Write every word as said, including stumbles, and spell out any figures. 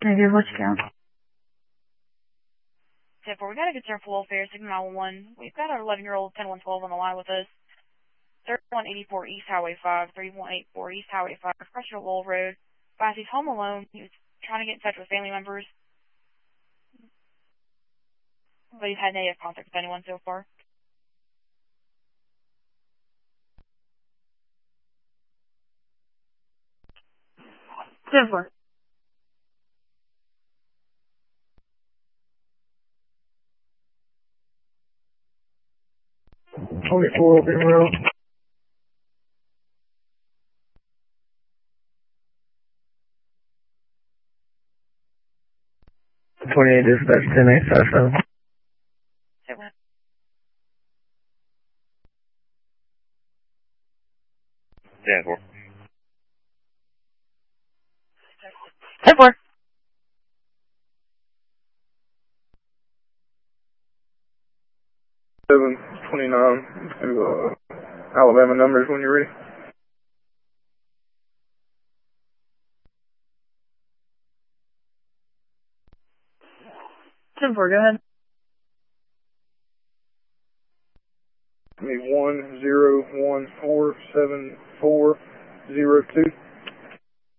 Negative, what's your count? ten four, we got a concern for welfare, Sigma nine one one. We've got our eleven-year-old ten one twelve on the line with us. thirty-one eighty-four East Highway five, thirty-one eighty-four East Highway five, Crusher Lowell Road. Advised he's home alone. He was trying to get in touch with family members, but he's had negative contact with anyone so far. ten four. twenty-four Open Road. twenty-eight dispatch ten eight five seven. ten four. ten four. seven twenty-nine to uh, Alabama numbers when you're ready. ten four, go ahead. Give me one zero one four seven four zero two.